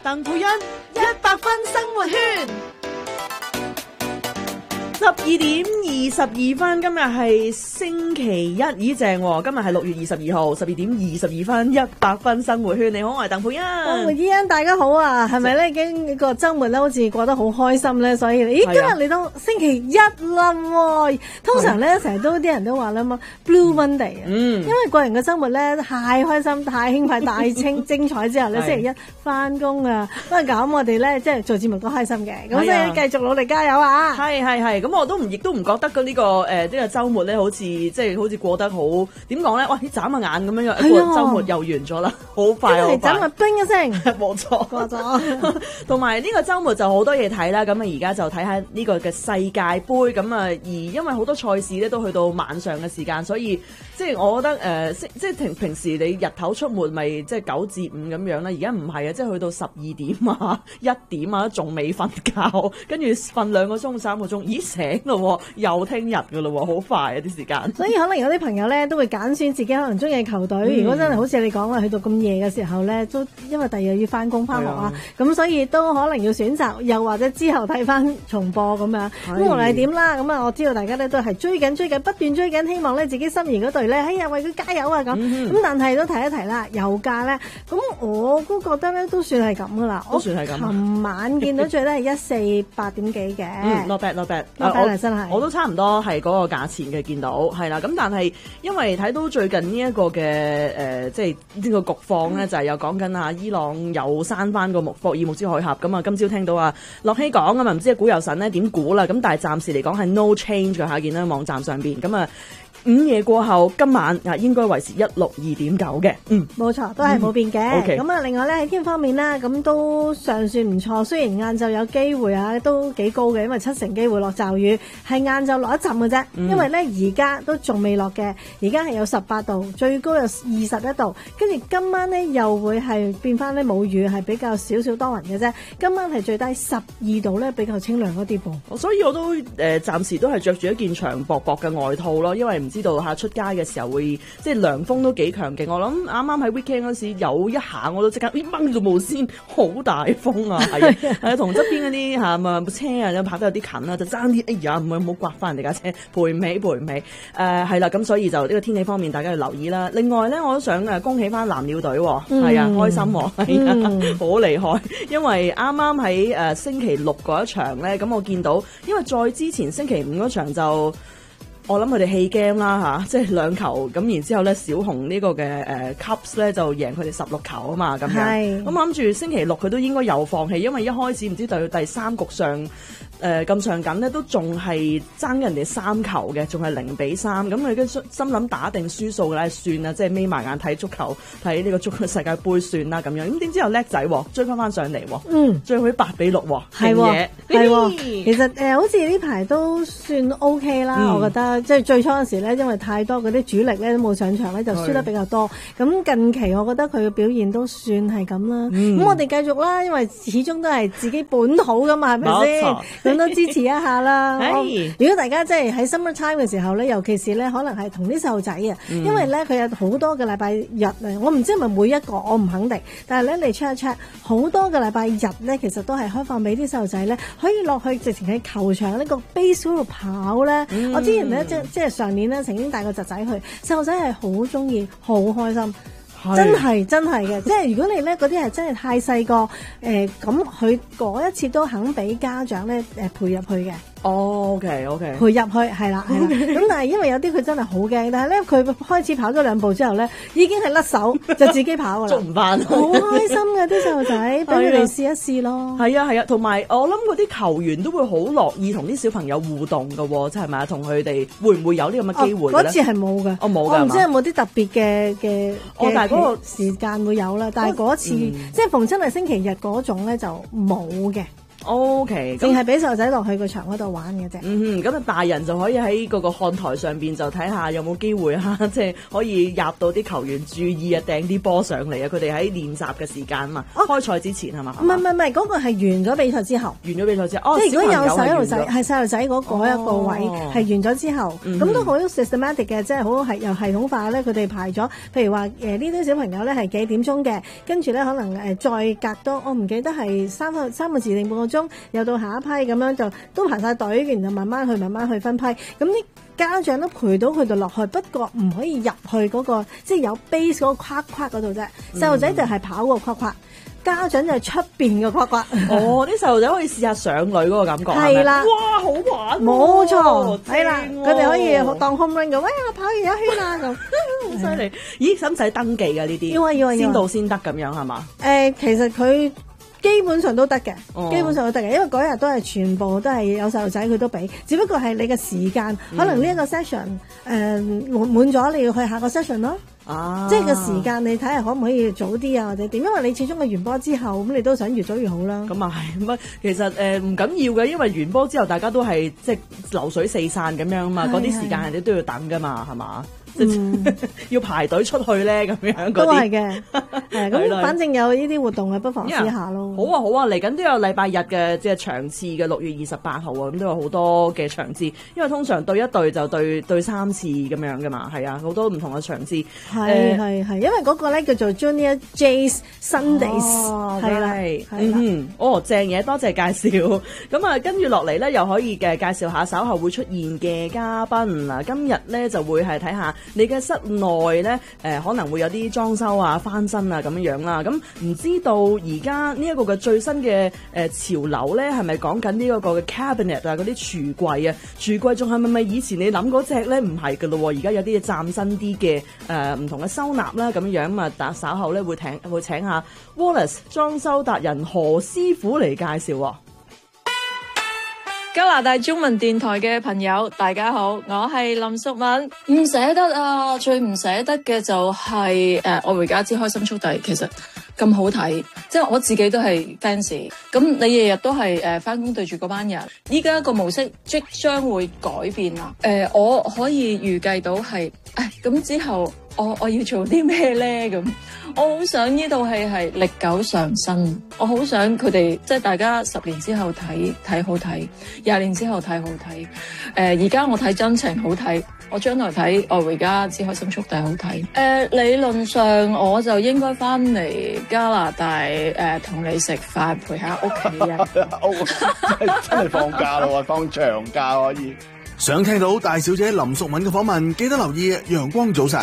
鄧佩欣100分生活圈。12點22分，今日係星期一，咦正喎！今日係6月22號，12點22分，100分生活圈。你好，我係鄧佩欣。 梅姨欣，大家好啊！係咪咧？已經個週末咧，好似過得好開心咧，所以咦，今日嚟到星期一啦喎！通常咧，成日都啲人都話啦嘛 ，Blue Monday 啊，因為過完個週末咧太開心、太興奮、太精彩之後咧，星期一翻工啊，不過咁我哋咧即係做節目都開心嘅，咁所以繼續努力加油啊！ 係，咁我都亦都唔覺得呢個週末咧，好似過得好點講咧？哇！你眨下眼咁樣，一個週末又完咗啦，好快好快， 眨下冰一聲， 冇錯過咗。 同埋呢個週末就好多嘢睇啦，咁啊而家就睇下呢個嘅世界盃，咁啊而因為好多賽事咧都去到晚上嘅時間，所以即係我覺得即係平時你日頭出門咪即係9至5咁樣啦，而家唔係啊，即係去到12點啊、1點啊，仲未瞓覺，跟住瞓2個鐘、3個鐘，咦醒咯！又聽日噶咯，好快啊啲時間。 所以可能有啲朋友咧都會揀選自己可能中意嘅球隊。如果真係好似你講啦，去到咁夜嘅時候咧，都因為第二日要翻工翻學啊，咁所以都可能要選擇，又或者之後睇翻重播咁樣。咁無論係點啦，咁啊我知道大家咧都係追緊，不斷追緊，希望咧自己心儀嗰隊咧，哎呀為佢加油啊咁。咁但係都提一提啦，油價咧，咁我都覺得咧都算係咁噶啦。 都算係咁。 琴晚見到最低係148點幾嘅。 Not bad。 真係。 我都差唔多係嗰個價錢嘅，見到係啦。咁但係因為睇到最近呢一個嘅即係呢個局況咧，就係有講緊啊，伊朗又閂翻個霍爾木茲海峽。咁啊，今朝聽到啊，洛希講啊嘛，唔知股油神咧點估啦。咁但係暫時嚟講係 no change 嘅嚇，見到網站上邊咁啊。午夜過後，今晚應該維持162.9嘅， 冇錯，都係冇變嘅。 OK。 咁啊，另外咧喺天方面啦，咁都尚算唔錯。雖然晏晝有機會啊，都幾高嘅，因為70%機會落驟雨，係晏晝落一陣嘅啫。因為咧而家都仲未落嘅，而家係有18度，最高有21度。跟住今晚咧又會係變翻咧冇雨，係比較少少多雲嘅啫。今晚係最低12度咧，比較清涼嗰啲噃。 所以我都暫時都係着住一件長薄薄嘅外套咯，因為唔知道出街嘅時候會即係涼風都幾強勁，我諗啱啱喺 weekend 嗰時有一下我都即刻掹咗毛先，好大風啊！係同側邊嗰啲車啊，拍得有啲近啦，就爭啲哎呀唔好刮翻人哋架車，賠唔起係啦，咁所以就呢個天氣方面大家要留意啦。另外咧，我都想恭喜翻藍鳥隊，係啊開心係啊好厲害，因為啱啱喺星期6嗰一場咧，咁我見到因為再之前星期5嗰場就。我諗佢哋棄 game 啦即係2球咁，然之後咧小紅呢個嘅Cubs 咧就贏佢哋16球啊嘛，咁樣。咁我諗住星期6佢都應該又放棄，因為一開始唔知到第3局上咁上緊咧，都仲係爭人哋3球嘅，仲係0-3。咁佢跟心諗打定輸數啦，算啦，即係眯埋眼睇足球，睇呢個足球世界盃算啦咁樣。咁點知又叻仔追翻上嚟，追佢8-6，係嘢係。其實好似呢排都算 OK 啦，我覺得。即係最初嗰時咧，因為太多嗰啲主力咧都冇上場咧，就輸得比較多。咁近期我覺得佢嘅表現都算係咁啦。咁我哋繼續啦，因為始終都係自己本土噶嘛，係咪先？咁都支持一下啦。如果大家即係喺 summer time 嘅時候咧，尤其是咧可能係同啲細路仔啊，因為咧佢有好多嘅禮拜日啊，我唔知係咪每一個，我唔肯定。但係咧你 check 一 check，好多嘅禮拜日咧，其實都係開放俾啲細路仔咧，可以落去直情喺球場呢個 base 嗰度跑咧。我之前咧即係上年咧，曾經帶個侄仔去，細路仔係好中意，好開心，真係嘅。即係如果你咧嗰啲係真係太細個，咁佢嗰一次都肯俾家長咧陪入去嘅。 OK， 陪入去係啦，咁但係因為有啲佢真係好驚，但係咧佢開始跑咗2步之後咧，已經係甩手就自己跑噶啦， 捉唔翻， 好開心嘅啲細路仔，俾佢哋試一試咯。 係啊，同埋我諗嗰啲球員都會好樂意同啲小朋友互動噶，即係咪啊？同佢哋會唔會有呢咁嘅機會咧？ 嗰次係冇嘅，我唔知有冇啲特別嘅但係嗰個時間會有啦，但係嗰次即係逢親係星期日嗰種咧就冇嘅。 OK， 淨係俾細路仔落去個場嗰度玩嘅啫。 咁啊大人就可以喺嗰個看台上邊就睇下有冇機會即係可以入到啲球員注意啊，掟啲波上嚟啊！佢哋喺練習嘅時間嘛，開賽之前係嘛？ 唔係，嗰個係完咗比賽之後。 完咗比賽之後， 即係如果有細路仔係細路仔嗰一個位係完咗之後，咁都好 systematic 嘅，即係好係又系統化咧。佢哋排咗，譬如話呢啲小朋友咧係幾點鐘嘅，跟住咧可能再隔多，我唔記得係三個字定半個鐘，又到下一批咁樣就都排晒隊，然後慢慢去分批。咁啲家長都陪到佢哋落去，不過唔可以入去嗰個即係有 base 嗰個框嗰度啫。細路仔就係跑個框。家長就係出邊嘅框框。 啲細路仔可以試下上女嗰個感覺。 係啦， 哇，好玩！ 冇錯，係啦，佢哋可以當 home run 咁。喂，我跑完一圈啦咁， 好犀利！咦，使唔使登記㗎呢啲？要先到先得咁樣係嘛？ 其實佢基本上都得嘅，基本上都得嘅，因為嗰日都係全部都係有細路仔，佢都俾，只不過係你嘅時間，可能呢一個 session 滿咗，你要去下個 session 咯。即係個時間，你睇下可唔可以早啲啊，或者點？因為你始終係完波之後，咁你都想越早越好啦。咁啊係，咁其實唔緊要嘅，因為完波之後大家都係即係流水四散咁樣啊嘛，嗰啲時間人哋都要等噶嘛，係嘛？要排隊出去咧，咁樣嗰啲都係嘅。咁反正有呢啲活動，不妨試下咯。 好啊，嚟緊都有禮拜日嘅即係場次嘅6月28號啊，咁都有好多嘅場次。因為通常對一隊就對3次咁樣噶嘛，係啊，好多唔同嘅場次。 係，因為嗰個咧叫做 Junior Jays Sundays， 係啦， 正嘢，多謝介紹。咁啊，跟住落嚟咧，又可以嘅介紹下稍後會出現嘅嘉賓嗱。今日咧就會係睇下你嘅室內咧，可能會有啲裝修啊、翻新啊咁樣啦。咁唔知道而家呢一個嘅最新嘅潮流咧，係咪講緊呢一個嘅 cabinet 啊，嗰啲櫥櫃啊？櫥櫃仲係咪以前你諗嗰隻咧？唔係噶咯，而家有啲嘢嶄新啲嘅唔同嘅收納啦咁樣啊。但稍後咧會請下 Wallace 裝修達人何師傅嚟介紹。 加拿大中文電台嘅朋友，大家好，我係林淑敏。唔捨得啊，最唔捨得嘅就係愛回家之開心速遞，其實咁好睇，即係我自己都係 fans。咁你日日都係返工對住嗰班人，依家個模式即將會改變啦。我可以預計到係，咁之後我要做啲咩咧？咁我好想呢套戲係歷久常新，我好想佢哋即係大家10年之後睇好睇，20年之後睇好睇。而家我睇真情好睇，我將來睇愛回家之開心速遞好睇。理論上我就應該翻嚟加拿大同你食飯，陪下屋企人。 真係放假咯，放長假可以。 想聽到大小姐林淑敏嘅訪問，記得留意陽光早晨。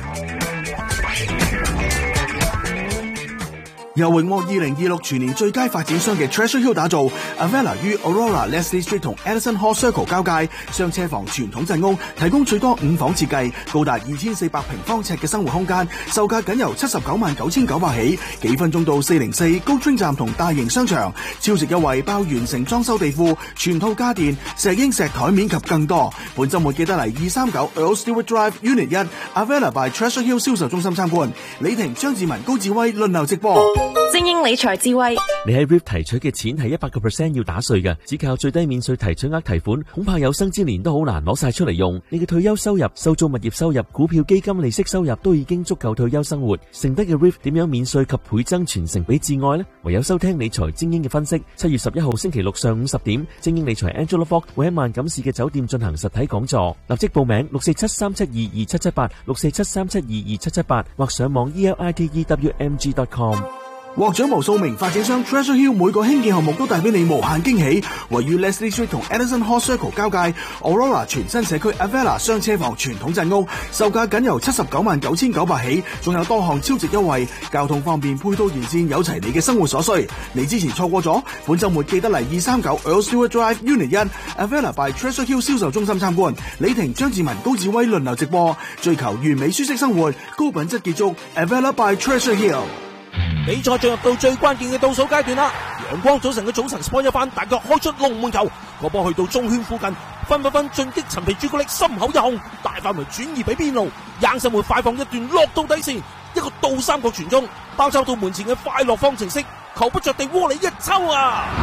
由榮獲2026全年最佳發展商嘅 Treasure Hill 打造 ，Avella 於 Aurora、Leslie Street 同 Edison Hall Circle 交界，雙車房傳統鎮屋，提供最多5房設計，高達2400平方尺嘅生活空間，售價僅由799900起，幾分鐘到404高 Train 站同大型商場，超值優惠包完成裝修地庫、全套家電、石英石台面及更多。本週末記得嚟239 Earl Stewart Drive Unit 1 Avella by Treasure Hill 銷售中心參觀。李婷、張志文、高志威輪流直播。 精英理財智慧， 你喺 RIF 提取嘅錢係100% 要打稅嘅，只靠最低免稅提取額提款，恐怕有生之年都好難攞晒出嚟用。你嘅退休收入、收租物業收入、股票基金利息收入都已經足夠退休生活，剩低嘅 RIF 點樣免稅及倍增傳承俾摯愛呢？唯有收聽理財精英嘅分析。7月11號星期六上午10點，精英理財 Angela Fogg 會喺萬錦市嘅酒店進行實體講座，立即報名647-372-2778 647-372-2778或上網 elitewmg.com。 獲獎無數名發展商 Treasure Hill 每個興建項目都帶俾你無限驚喜。位於 Leslie Street 同 Edison Hall Circle 交界 Aurora 全新社區 Avella 雙車房傳統鎮屋，售價僅由799900起，仲有多項超值優惠，交通方便，配套完善，有齊你嘅生活所需。你之前錯過咗，本週末記得嚟239 Earl Stewart Drive Unit 1 Avella by Treasure Hill 銷售中心參觀。李婷、張志文、高志威輪流直播，追求完美舒適生活，高品質結束 Avella by Treasure Hill。 比賽進入到最關鍵嘅倒數階段啦！陽光早晨嘅早晨 sport 一番，大腳開出龍門球，個波去到中圈附近，分進擊陳皮朱古力，心口一控，大範圍轉移俾邊路，硬上門快放一段落到底線，一個倒三角傳中，包抄到門前嘅快樂方程式，球不着地窩裏一抽啊！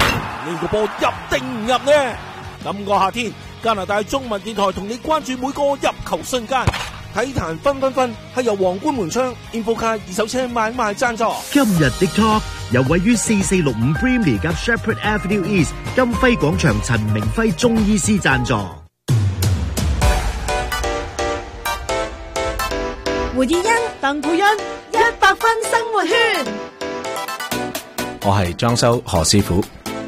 呢個波入定唔入呢？今個夏天，加拿大中文電台同你關注每個入球瞬間。體壇分係由皇冠門窗 Infocar 二手車買賣贊助。 今日的 Talk 由位於4465 Brimley 及 Shepherd Avenue East 金輝廣場陳明輝中醫師贊助。 胡以欣、 鄧佩欣 100分生活圈。 我係裝修何師傅。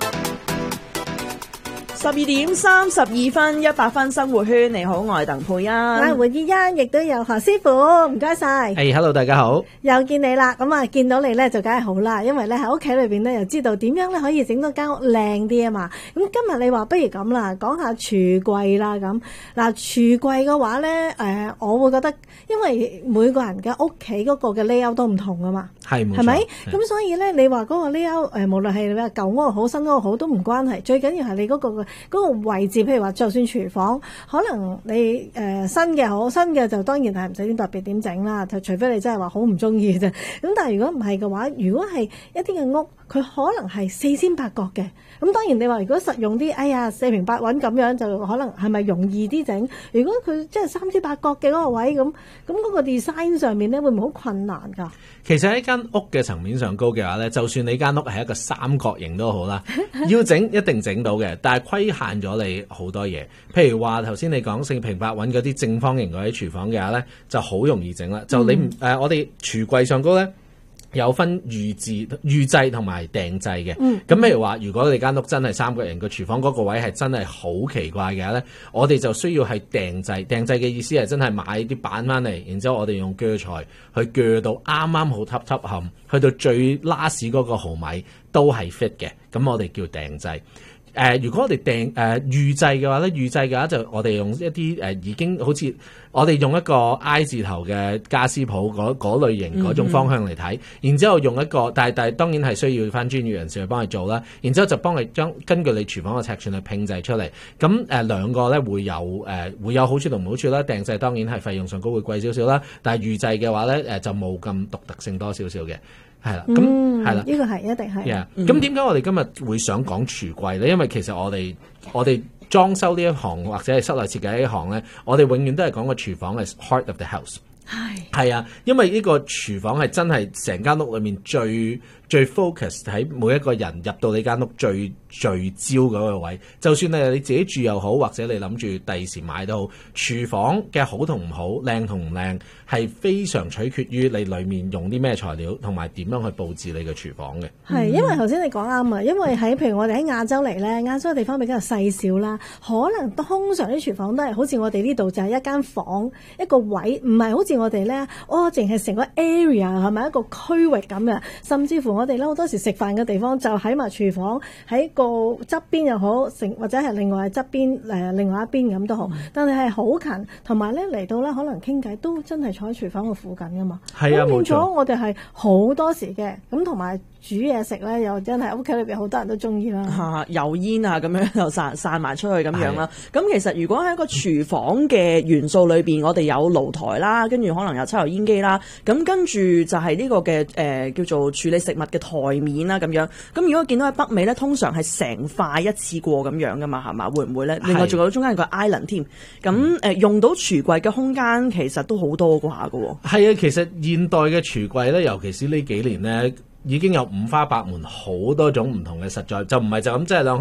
12:32 100分生活圈，你好，我係鄧佩欣。 胡以欣亦都有何師傅，唔該晒。 Hello， 大家好。 又見你啦，咁啊見到你咧就梗係好啦，因為咧喺屋企裏邊咧又知道點樣咧可以整到間屋靚啲啊嘛。咁今日你話不如咁啦，講下櫥櫃啦咁。嗱，櫥櫃嘅話咧，我會覺得，因為每個人嘅屋企嗰個嘅 layout 都唔同啊嘛。 係咪？咁所以咧，你話嗰個 layout 無論係你話舊屋又好，新屋又好，都唔關係。最緊要係你嗰個位置，譬如話就算廚房，可能你新嘅好，新嘅就當然係唔使點特別點整啦，除非你真係話好唔中意啫。咁但係如果唔係嘅話，如果係一啲嘅屋，佢可能係四尖八角嘅，咁當然你話如果實用啲，哎呀四平八穩咁樣就可能係咪容易啲整？如果佢即係三尖八角嘅嗰個位咁嗰個 design 上面咧會唔會好困難㗎？ 其實喺間屋嘅層面上高嘅話咧，就算你間屋係一個三角形都好啦，要整一定整到嘅，但係規限咗你好多嘢。譬如話頭先你講四平八穩嗰啲正方形嗰啲廚房嘅話咧，就好容易整啦。就你我哋櫥櫃上高咧，有分預製同埋訂製嘅。咁譬如話，如果你間屋真係三角形，個廚房嗰個位係真係好奇怪嘅話咧，我哋就需要係訂製。訂製嘅意思係真係買啲板翻嚟，然之後我哋用鋸材去鋸到啱啱好揼冚，去到最 last 嗰個毫米都係 fit 嘅。咁我哋叫訂製。如果我哋預製嘅話咧，預製嘅話就我哋用一啲已經好似我哋用一個 I 字頭嘅家私鋪嗰類型嗰種方向嚟睇，然之後用一個，但係當然係需要翻專業人士去幫你做啦。然之後就幫你根據你廚房嘅尺寸去拼製出嚟。咁兩個咧會有好處同唔好處啦。訂製當然係費用上高會貴少少啦，但係預製嘅話咧就冇咁獨特性多少少嘅。係啦，咁係啦， 呢個係一定係。 咁點解我哋今日會想講櫥櫃咧？因為其實我哋裝修呢一行或者係室內設計呢一行咧，我哋永遠都係講個廚房係 heart of the house。係啊，因為呢個廚房係真係成間屋裏面最 focus 喺每一個人入到你間屋最聚焦嗰個位。就算你自己住又好，或者你諗住第時買都好，廚房嘅好同唔好，靚同唔靚，係非常取決於你裏面用啲咩材料，同埋點樣去佈置你嘅廚房嘅。 係，因為頭先你講啱啊，因為譬如我哋喺亞洲嚟咧，亞洲嘅地方比較細小啦，可能通常啲廚房都係好似我哋呢度就係一間房一個位，唔係好似我哋咧，淨係成個 area 係咪一個區域咁嘅，甚至乎我哋咧好多時食飯嘅地方就喺埋廚房，喺個側邊又好，或者係另外側邊另外一邊咁都好，但係好近，同埋咧嚟到咧可能傾偈都真係坐喺廚房嘅附近噶嘛。 係啊，冇錯。變咗我哋係好多時嘅，咁同埋煮嘢食咧又真係屋企裏邊好多人都中意啦。 油煙啊咁樣又散埋出去咁樣啦。咁其實如果喺一個廚房嘅元素裏邊，我哋有爐台啦，跟住可能有抽油煙機啦，咁跟住就係呢個嘅叫做處理食物嘅台面啦咁樣。咁如果見到喺北美咧，通常係成塊一次過咁樣噶嘛，係嘛？會唔會咧？另外仲有中間有個 island 添。咁用到櫥櫃嘅空間其實都好多下噶。 係啊，其實現代嘅櫥櫃咧，尤其是呢幾年咧，已經有五花八門，好多種唔同嘅，實在就唔係就咁即係兩